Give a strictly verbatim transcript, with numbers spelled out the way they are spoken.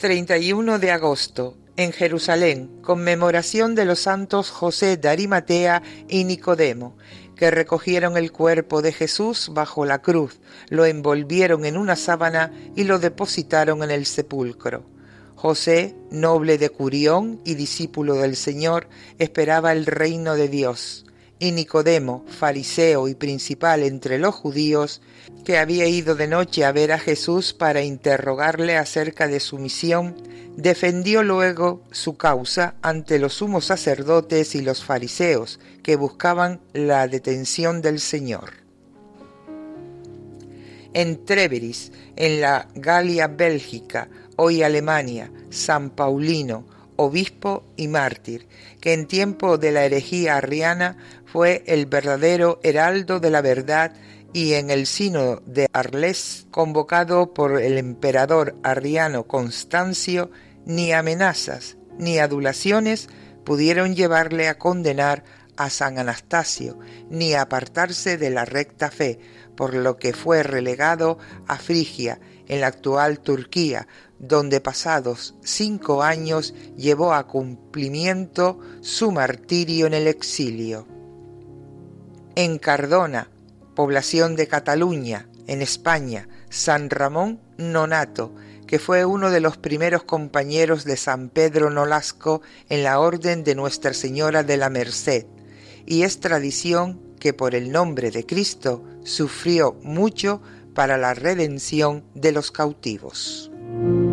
treinta y uno de agosto, en Jerusalén, conmemoración de los santos José de Arimatea y Nicodemo, que recogieron el cuerpo de Jesús bajo la cruz, lo envolvieron en una sábana y lo depositaron en el sepulcro. José, noble de Curión y discípulo del Señor, esperaba el reino de Dios. Y Nicodemo, fariseo y principal entre los judíos, que había ido de noche a ver a Jesús para interrogarle acerca de su misión, defendió luego su causa ante los sumos sacerdotes y los fariseos, que buscaban la detención del Señor. En Tréveris, en la Galia Bélgica, hoy Alemania, San Paulino, obispo y mártir, que en tiempo de la herejía arriana fue el verdadero heraldo de la verdad, y en el sínodo de Arles, convocado por el emperador arriano Constancio, ni amenazas ni adulaciones pudieron llevarle a condenar a San Anastasio, ni a apartarse de la recta fe, por lo que fue relegado a Frigia, en la actual Turquía, donde pasados cinco años llevó a cumplimiento su martirio en el exilio. En Cardona, población de Cataluña, en España, San Ramón Nonato, que fue uno de los primeros compañeros de San Pedro Nolasco en la Orden de Nuestra Señora de la Merced, y es tradición que por el nombre de Cristo sufrió mucho para la redención de los cautivos.